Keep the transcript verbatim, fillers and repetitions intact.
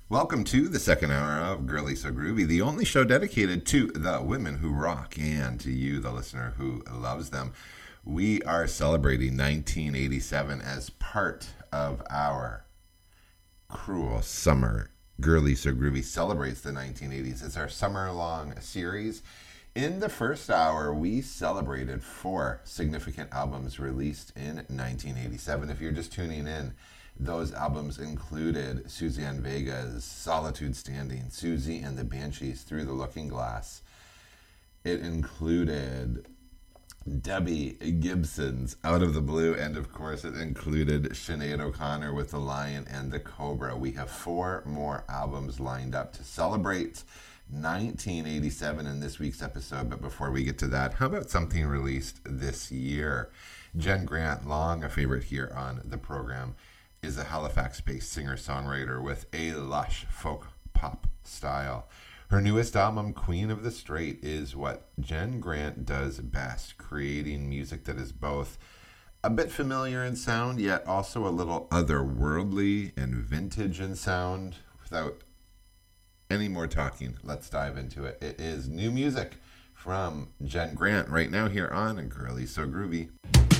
Welcome to the second hour of Girly So Groovy, the only show dedicated to the women who rock and to you, the listener who loves them. We are celebrating nineteen eighty-seven as part of our Cruel Summer. Girly So Groovy celebrates the nineteen eighties. It's our summer-long series. In the first hour, we celebrated four significant albums released in nineteen eighty-seven. If you're just tuning in, those albums included Suzanne Vega's Solitude Standing, Susie and the Banshees, Through the Looking Glass. It included Debbie Gibson's Out of the Blue, and of course it included Sinead O'Connor with The Lion and the Cobra. We have four more albums lined up to celebrate nineteen eighty-seven in this week's episode, but before we get to that, how about something released this year? Jen Grant, long a favorite here on the program, is a Halifax-based singer-songwriter with a lush folk pop style. Her newest album, Queen of the Straight, is what Jen Grant does best, creating music that is both a bit familiar in sound, yet also a little otherworldly and vintage in sound. Without any more talking, let's dive into it. It is new music from Jen Grant right now here on Girly So Groovy.